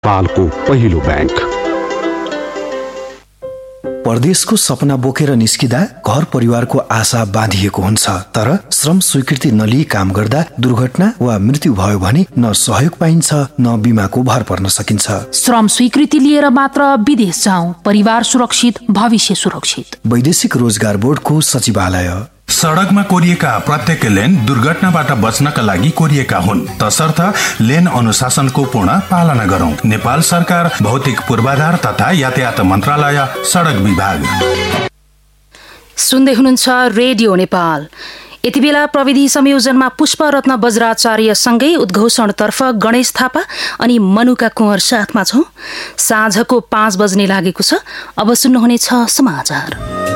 नेपालको पहिलो ब्याङ्क। परदेशको सपना बोकेर निस्किदा घर परिवारको आशा बाँधिएको हुन्छ, तर श्रम स्वीकृति नलिई काम गर्दा दुर्घटना वा मृत्यु भयो भने न सहयोग पाइन्छ न बिमाको भर पर्न सकिन्छ। श्रम स्वीकृति लिएर मात्र विदेश जाऊ, परिवार सुरक्षित, भविष्य सुरक्षित। वैदेशिक रोजगार बोर्डको सचिवालय। सडकमा कोरिएका प्रत्येक लेन दुर्घटनाबाट बच्नका लागि कोरिएका हुन्, तसर्थ लेन अनुशासनको पूर्ण पालना गरौं। नेपाल सरकार, भौतिक पूर्वाधार तथा यातायात मन्त्रालय, सडक विभाग। सुन्दै हुनुहुन्छ रेडियो नेपाल। यति बेला प्रविधि संयोजनमा पुष्परत्न बज्राचार्य सँगै उद्घोषणतर्फ गणेश थापा अनि मनुका कुँवर साथमा छौं। साँझको 5 बज्ने लागेको छ। अब सुन्नुहुनेछ समाचार।